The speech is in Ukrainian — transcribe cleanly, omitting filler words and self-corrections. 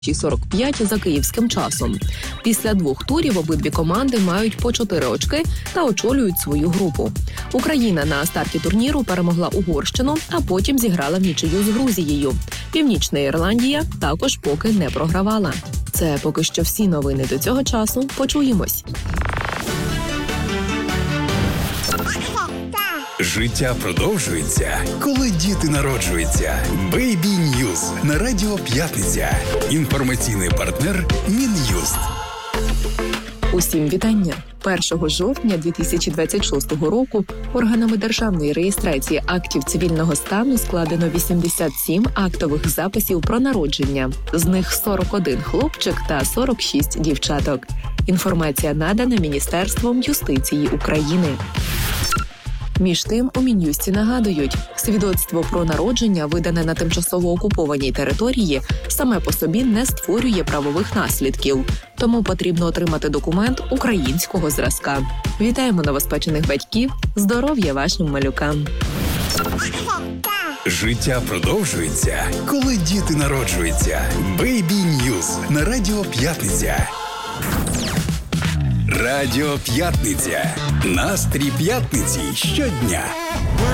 45 за київським часом. Після 2 турів обидві команди мають по 4 очки та очолюють свою групу. Україна на старті турніру перемогла Угорщину, а потім зіграла в нічию з Грузією. Північна Ірландія також поки не програвала. Це поки що всі новини до цього часу. Почуємось. Життя продовжується, коли діти народжуються. Baby News на Радіо П'ятниця. Інформаційний партнер Мін'юст. Усім вітання! 1 жовтня 2026 року органами державної реєстрації актів цивільного стану складено 87 актових записів про народження. З них 41 хлопчик та 46 дівчаток. Інформація надана Міністерством юстиції України. Між тим, у Мін'юсті нагадують, свідоцтво про народження, видане на тимчасово окупованій території, саме по собі не створює правових наслідків. Тому потрібно отримати документ українського зразка. Вітаємо новоспечених батьків! Здоров'я вашим малюкам! Життя продовжується, коли діти народжуються. Baby News на Радіо П'ятниця. Радіо П'ятниця. Настрій п'ятниці щодня.